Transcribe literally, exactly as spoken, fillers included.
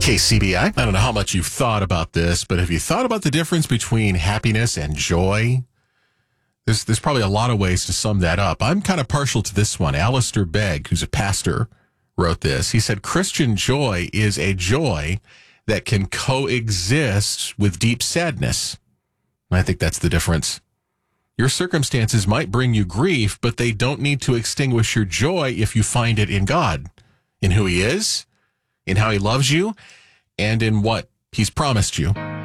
K C B I. I don't know how much you've thought about this, but have you thought about the difference between happiness and joy? There's, there's probably a lot of ways to sum that up. I'm kind of partial to this one. Alistair Begg, who's a pastor, wrote this. He said, Christian joy is a joy that can coexist with deep sadness. And I think that's the difference. Your circumstances might bring you grief, but they don't need to extinguish your joy if you find it in God, in who he is, in how he loves you, and in what he's promised you.